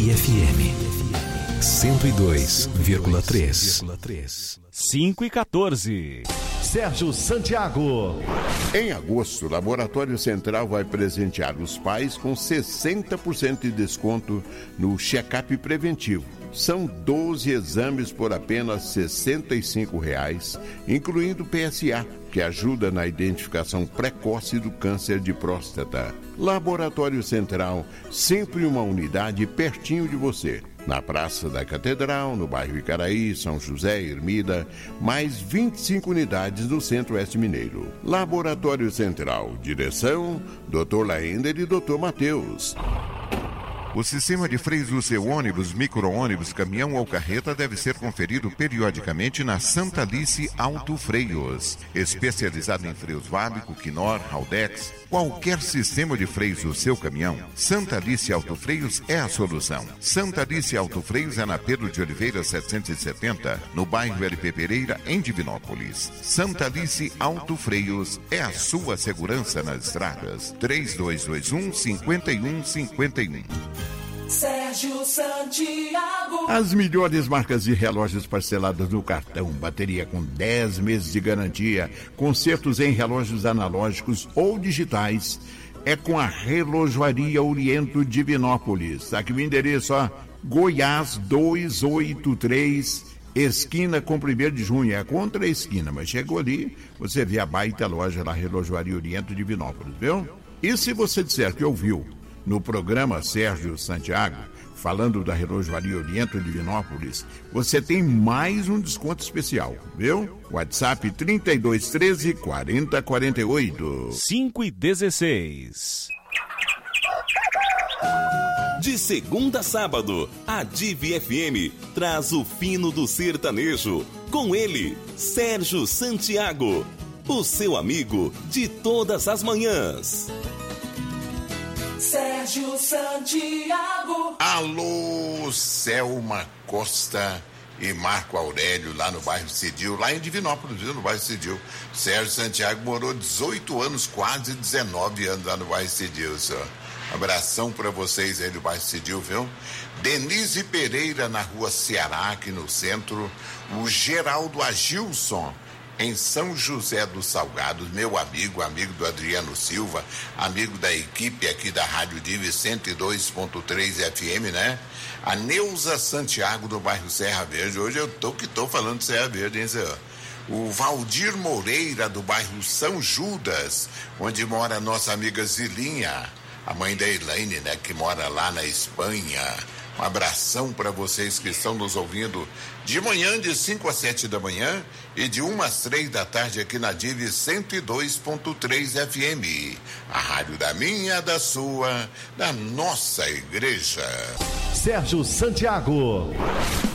FM 102,3. 5:14. Sérgio Santiago. Em agosto, o Laboratório Central vai presentear os pais com 60% de desconto no check-up preventivo. São 12 exames por apenas R$ 65,00, incluindo PSA, que ajuda na identificação precoce do câncer de próstata. Laboratório Central, sempre uma unidade pertinho de você. Na Praça da Catedral, no bairro Icaraí, São José, Ermida, mais 25 unidades no Centro-Oeste Mineiro. Laboratório Central, direção, Dr. Laender e Dr. Matheus. O sistema de freios do seu ônibus, micro-ônibus, caminhão ou carreta deve ser conferido periodicamente na Santa Alice Auto Freios. Especializado em freios Vábico, Quinor, Haldex, qualquer sistema de freios do seu caminhão, Santa Alice Auto Freios é a solução. Santa Alice Auto Freios é na Pedro de Oliveira 770, no bairro LP Pereira, em Divinópolis. Santa Alice Auto Freios é a sua segurança nas estradas. 3221-5151. Sérgio Santiago. As melhores marcas de relógios parceladas no cartão, bateria com 10 meses de garantia, consertos em relógios analógicos ou digitais, é com a Relojoaria Oriento Divinópolis. Aqui o endereço, Goiás 283, esquina com 1º de junho, é contra a esquina, mas chegou ali, você vê a baita loja da Relojoaria Oriento Divinópolis, viu? E se você disser que ouviu no programa Sérgio Santiago, falando da Relojoaria Oriento Divinópolis, você tem mais um desconto especial, viu? WhatsApp 3213-4048. 5:16. De segunda a sábado, a Divi FM traz o fino do sertanejo. Com ele, Sérgio Santiago, o seu amigo de todas as manhãs. Sérgio Santiago. Alô, Selma Costa e Marco Aurélio, lá no bairro Cidil, lá em Divinópolis, viu, no bairro Cidil. Sérgio Santiago morou 18 anos, quase 19 anos lá no bairro Cidil, só. Abração para vocês aí do bairro Cidil, viu? Denise Pereira, na rua Ceará, aqui no centro. O Geraldo Agilson, em São José dos Salgados, meu amigo do Adriano Silva, amigo da equipe aqui da Rádio Divi 102.3 FM, né? A Neuza Santiago, do bairro Serra Verde. Hoje eu tô falando de Serra Verde, hein, senhor? O Valdir Moreira, do bairro São Judas, onde mora a nossa amiga Zilinha, a mãe da Elaine, né, que mora lá na Espanha. Um abração para vocês que estão nos ouvindo de manhã, de 5 às 7 da manhã e de 1 às 3 da tarde aqui na Divi 102.3 FM. A rádio da minha, da sua, da nossa igreja. Sérgio Santiago.